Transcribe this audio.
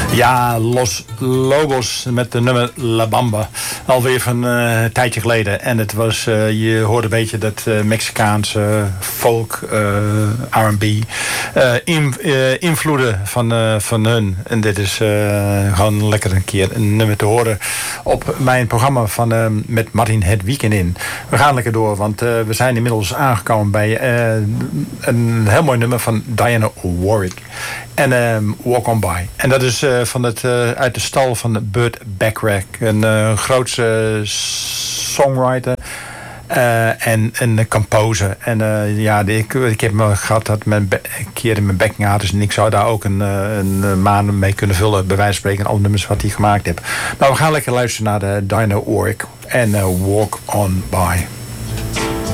Ja, Los Lobos met de nummer La Bamba. Alweer van een tijdje geleden. En het was, je hoorde een beetje dat Mexicaanse folk, R&B, invloeden van hun. En dit is gewoon lekker een keer een nummer te horen op mijn programma van met Martin het Weekend in. We gaan lekker door, want we zijn inmiddels aangekomen bij een heel mooi nummer van Diana Warwick. En Walk On By. En dat is uit de stal van Burt Bacharach. Een grootse songwriter. En een composer. En ik heb me gehad dat een keer in mijn backing artist. En ik zou daar ook een maand mee kunnen vullen. Bij wijze van spreken alle nummers wat hij gemaakt heeft. Maar we gaan lekker luisteren naar de Diana Warwick. En Walk On By.